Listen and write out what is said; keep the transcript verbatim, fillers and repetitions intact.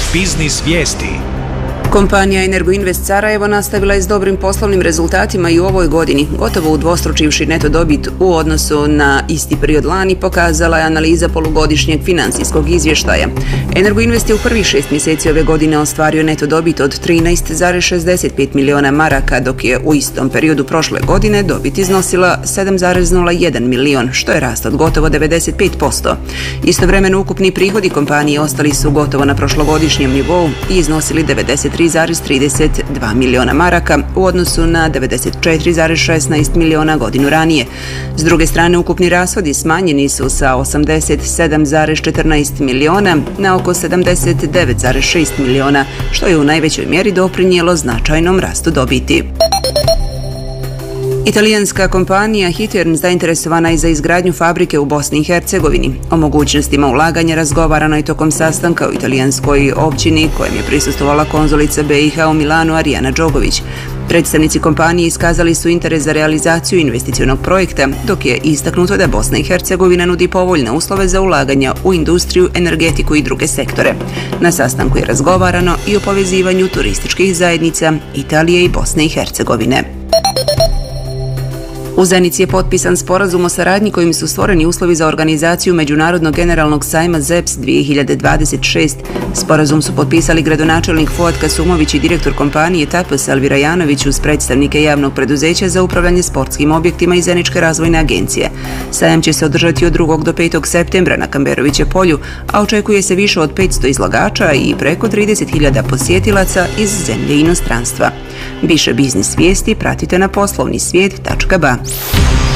Biznis vijesti. Kompanija Energoinvest Sarajevo nastavila je s dobrim poslovnim rezultatima i u ovoj godini, gotovo udvostručivši neto dobit u odnosu na isti period lani, pokazala je analiza polugodišnjeg financijskog izvještaja. Energoinvest je u prvih šest mjeseci ove godine ostvario neto dobit od trinaest zarez šezdeset pet miliona maraka, dok je u istom periodu prošle godine dobit iznosila sedam zarez nula jedan milion, što je rast od gotovo devedeset pet posto. Istovremeno ukupni prihodi kompanije ostali su gotovo na prošlogodišnjem nivou i iznosili devedeset tri zarez trideset dva miliona maraka u odnosu na devedeset četiri zarez šesnaest miliona godinu ranije. S druge strane, ukupni rashodi smanjeni su sa osamdeset sedam zarez četrnaest miliona na oko sedamdeset devet zarez šest miliona, što je u najvećoj mjeri doprinijelo značajnom rastu dobiti. Italijanska kompanija Hitern zainteresovana je za izgradnju fabrike u Bosni i Hercegovini. O mogućnostima ulaganja razgovarano je tokom sastanka u italijanskoj općini kojem je prisustvovala konzulica B i H u Milanu Arijana Đogović. Predstavnici kompanije iskazali su interes za realizaciju investicionog projekta, dok je istaknuto da Bosna i Hercegovina nudi povoljne uslove za ulaganja u industriju, energetiku i druge sektore. Na sastanku je razgovarano i o povezivanju turističkih zajednica Italije i Bosne i Hercegovine. U Zenici je potpisan sporazum o saradnji kojim su stvoreni uslovi za organizaciju Međunarodnog generalnog sajma Z E P S dvije hiljade dvadeset šest. Sporazum su potpisali gradonačelnik Fuad Kasumović i direktor kompanije T A P S Elvira Janović uz predstavnike javnog preduzeća za upravljanje sportskim objektima i Zeničke razvojne agencije. Sajam će se održati od drugog do petog septembra na Kamberoviće polju, a očekuje se više od petsto izlagača i preko trideset hiljada posjetilaca iz zemlje i inostranstva. Više biznis vijesti pratite na poslovni svijet tačka ba.